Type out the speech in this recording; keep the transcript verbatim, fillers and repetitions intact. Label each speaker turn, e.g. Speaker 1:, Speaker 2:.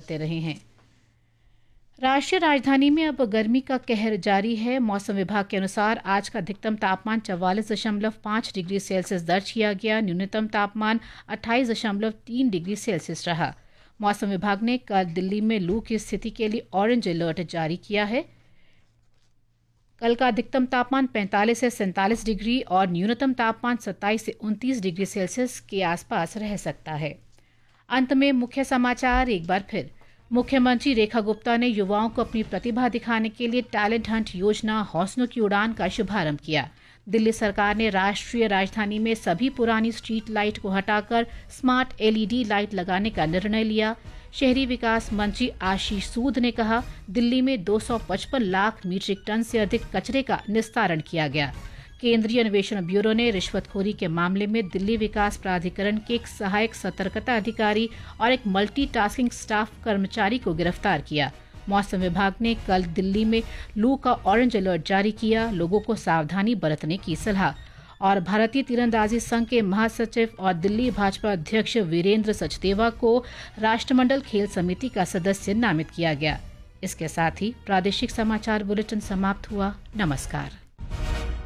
Speaker 1: बरतते रहे हैं। राष्ट्रीय राजधानी में अब गर्मी का कहर जारी है। मौसम विभाग के अनुसार आज का अधिकतम तापमान चौवालीस दशमलव पाँच डिग्री सेल्सियस दर्ज किया गया। न्यूनतम तापमान अट्ठाईस दशमलव तीन डिग्री सेल्सियस रहा। मौसम विभाग ने कल दिल्ली में लू की स्थिति के लिए ऑरेंज अलर्ट जारी किया है। कल का अधिकतम तापमान पैंतालीस से सैंतालीस डिग्री और न्यूनतम तापमान सत्ताईस से उनतीस डिग्री सेल्सियस के आसपास रह सकता है। अंत में मुख्य समाचार एक बार फिर। मुख्यमंत्री रेखा गुप्ता ने युवाओं को अपनी प्रतिभा दिखाने के लिए टैलेंट हंट योजना हौसलों की उड़ान का शुभारंभ किया। दिल्ली सरकार ने राष्ट्रीय राजधानी में सभी पुरानी स्ट्रीट लाइट को हटाकर स्मार्ट एलईडी लाइट लगाने का निर्णय लिया। शहरी विकास मंत्री आशीष सूद ने कहा, दिल्ली में दो सौ पचपन लाख मीट्रिक टन से अधिक कचरे का निस्तारण किया गया। केंद्रीय अन्वेषण ब्यूरो ने रिश्वतखोरी के मामले में दिल्ली विकास प्राधिकरण के एक सहायक सतर्कता अधिकारी और एक मल्टीटास्किंग स्टाफ कर्मचारी को गिरफ्तार किया। मौसम विभाग ने कल दिल्ली में लू का ऑरेंज अलर्ट जारी किया। लोगों को सावधानी बरतने की सलाह। और भारतीय तीरंदाजी संघ के महासचिव और दिल्ली भाजपा अध्यक्ष वीरेंद्र सचदेवा को राष्ट्रमंडल खेल समिति का सदस्य नामित किया गया। इसके साथ ही प्रादेशिक समाचार बुलेटिन समाप्त हुआ। नमस्कार।